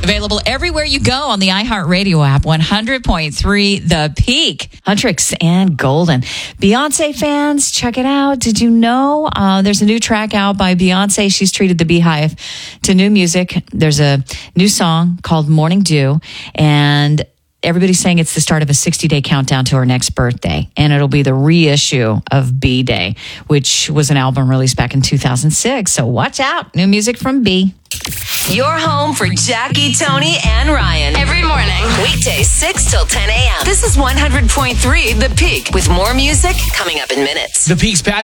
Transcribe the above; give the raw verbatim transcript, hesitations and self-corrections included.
Available everywhere you go on the iHeartRadio app. one hundred point three The Peak. Huntrix and Golden. Beyonce fans, check it out. Did you know uh, there's a new track out by Beyonce? She's treated the Beehive to new music. There's a new song called Morning Dew, and everybody's saying it's the start of a sixty-day countdown to her next birthday, and it'll be the reissue of B-Day, which was an album released back in two thousand six. So watch out. New music from B. Your home for Jackie, Tony, and Ryan. Every morning. Weekdays six till ten a.m. This is one hundred point three The Peak, with more music coming up in minutes. The Peak's